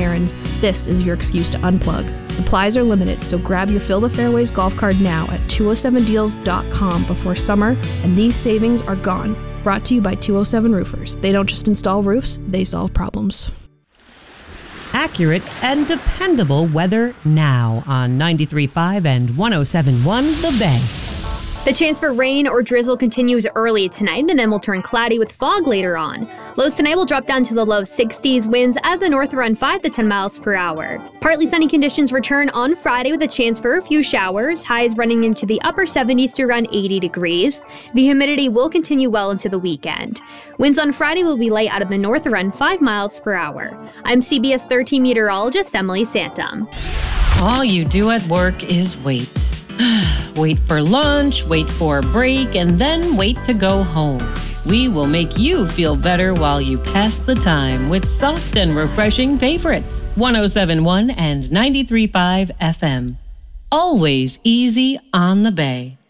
errands, this is your excuse to unplug. Supplies are limited, so grab your Fill the Fairways golf card now at 207deals.com before summer, and these savings are gone. Brought to you by 207 Roofers. They don't just install roofs, they solve problems. Accurate and dependable weather now on 93.5 and 107.1 The Bay. The chance for rain or drizzle continues early tonight and then will turn cloudy with fog later on. Lows tonight will drop down to the low 60s, winds at the north around 5 to 10 miles per hour. Partly sunny conditions return on Friday with a chance for a few showers, highs running into the upper 70s to around 80 degrees. The humidity will continue well into the weekend. Winds on Friday will be light out of the north around 5 miles per hour. I'm CBS 13 meteorologist Emily Santum. All you do at work is wait. Wait for lunch, wait for a break, and then wait to go home. We will make you feel better while you pass the time with soft and refreshing favorites. 107.1 and 93.5 FM. Always easy on the Bay.